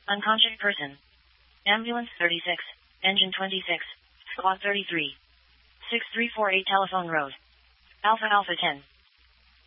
Unconscious person. Ambulance 36. Engine 26. Squad 33. 6348 Telephone Road. Alpha Alpha 10.